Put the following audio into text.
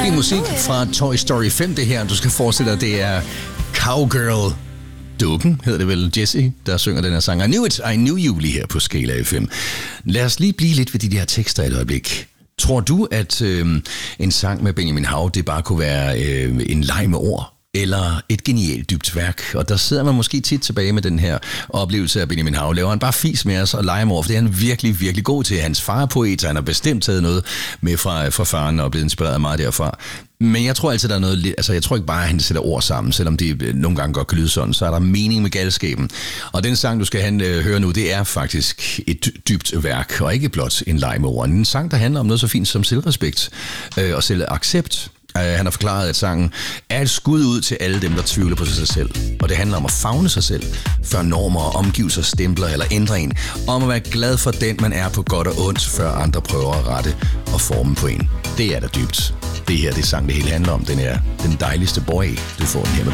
fin musik fra Toy Story 5, det her. Du skal forestille dig, det er Cowgirl Dukken, hedder det vel, Jessie, der synger den her sang. I knew you, lige her på Skala FM. Lad os lige blive lidt ved de der tekster et øjeblik. Tror du, at en sang med Benjamin Hav, det bare kunne være en leg med ord? Eller et genialt dybt værk. Og der sidder man måske tit tilbage med den her oplevelse af Benjamin Hav. Laver han bare fis med os og leger med over, for det er han virkelig, virkelig god til. Hans far er poet, så han har bestemt taget noget med fra faren og blevet inspireret meget derfra. Men jeg tror altid, der er noget... Altså, jeg tror ikke bare, at han sætter ord sammen, selvom det nogle gange godt kan lyde sådan. Så er der mening med galskaben. Og den sang, du skal høre nu, det er faktisk et dybt værk, og ikke blot en leg med ord. En sang, der handler om noget så fint som selvrespekt og selvaccept. Han har forklaret, at sangen er et skud ud til alle dem, der tvivler på sig selv. Og det handler om at favne sig selv, før normer og omgivelser stempler eller ændrer en. Om at være glad for den, man er på godt og ondt, før andre prøver at rette og forme på en. Det er da dybt. Det her, det sang, det hele handler om. Den er den dejligste boy, du får den her med